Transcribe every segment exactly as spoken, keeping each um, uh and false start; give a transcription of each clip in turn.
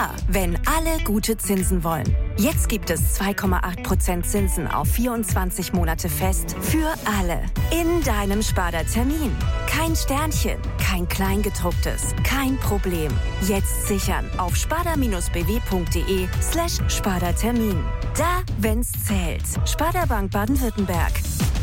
klar, wenn alle gute Zinsen wollen. Jetzt gibt es zwei Komma acht Prozent Zinsen auf vierundzwanzig Monate fest für alle. In deinem Sparda-Termin. Kein Sternchen, kein Kleingedrucktes, kein Problem. Jetzt sichern auf sparda-bw.de slash Sparda-Termin. Da, wenn's zählt. Sparda Bank Baden-Württemberg.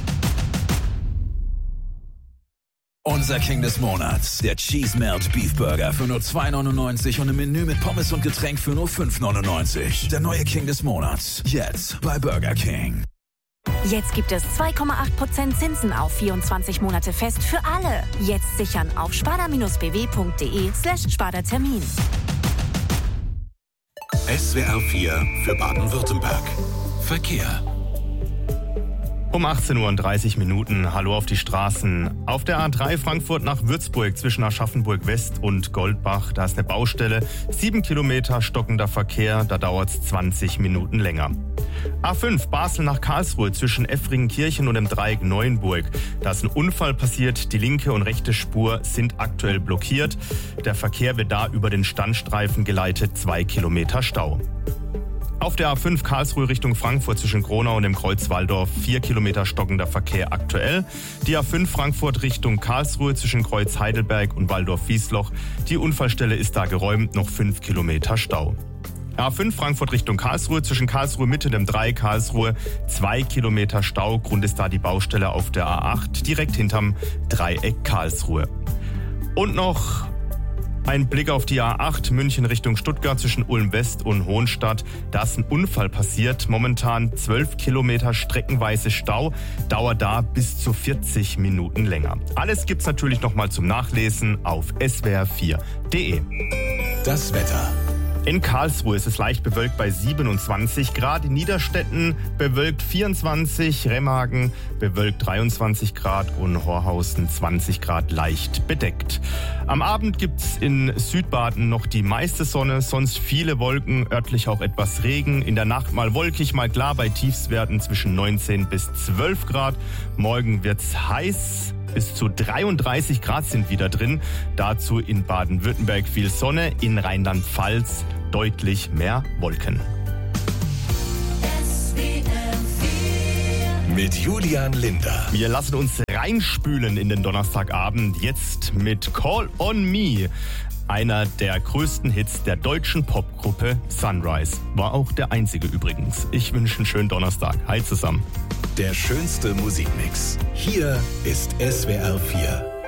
Unser King des Monats, der Cheese Melt Beef Burger für nur zwei neunundneunzig und ein Menü mit Pommes und Getränk für nur fünf neunundneunzig. Der neue King des Monats, jetzt bei Burger King. Jetzt gibt es zwei Komma acht Prozent Zinsen auf vierundzwanzig Monate fest für alle. Jetzt sichern auf sparda-bw.de slash Sparda-Termin. S W R vier für Baden-Württemberg. Verkehr. Um achtzehn Uhr und dreißig Minuten, hallo auf die Straßen. Auf der A drei Frankfurt nach Würzburg zwischen Aschaffenburg West und Goldbach, da ist eine Baustelle. Sieben Kilometer stockender Verkehr, da dauert es zwanzig Minuten länger. A fünf Basel nach Karlsruhe zwischen Effringenkirchen und dem Dreieck Neuenburg. Da ist ein Unfall passiert, die linke und rechte Spur sind aktuell blockiert. Der Verkehr wird da über den Standstreifen geleitet, zwei Kilometer Stau. Auf der A fünf Karlsruhe Richtung Frankfurt zwischen Gronau und dem Kreuz Walldorf vier Kilometer stockender Verkehr aktuell. Die A fünf Frankfurt Richtung Karlsruhe zwischen Kreuz Heidelberg und Walldorf-Wiesloch. Die Unfallstelle ist da geräumt, noch fünf Kilometer Stau. A fünf Frankfurt Richtung Karlsruhe zwischen Karlsruhe Mitte und dem Dreieck Karlsruhe zwei Kilometer Stau. Grund ist da die Baustelle auf der A acht direkt hinterm Dreieck Karlsruhe. Und noch ein Blick auf die A acht München Richtung Stuttgart zwischen Ulm West und Hohenstadt. Da ist ein Unfall passiert. Momentan zwölf Kilometer streckenweise Stau. Dauert da bis zu vierzig Minuten länger. Alles gibt's natürlich nochmal zum Nachlesen auf s w r vier punkt d e. Das Wetter. In Karlsruhe ist es leicht bewölkt bei siebenundzwanzig Grad, in Niederstetten bewölkt vierundzwanzig, Remagen bewölkt dreiundzwanzig Grad und Horhausen zwanzig Grad leicht bedeckt. Am Abend gibt's in Südbaden noch die meiste Sonne, sonst viele Wolken, örtlich auch etwas Regen. In der Nacht mal wolkig, mal klar bei Tiefstwerten zwischen neunzehn bis zwölf Grad. Morgen wird's heiß. Bis zu dreiunddreißig Grad sind wieder drin. Dazu in Baden-Württemberg viel Sonne, in Rheinland-Pfalz deutlich mehr Wolken. Mit Julian Linder. Wir lassen uns reinspülen in den Donnerstagabend. Jetzt mit Call on Me. Einer der größten Hits der deutschen Popgruppe Sunrise. War auch der einzige übrigens. Ich wünsche einen schönen Donnerstag. Hi zusammen. Der schönste Musikmix. Hier ist S W R vier.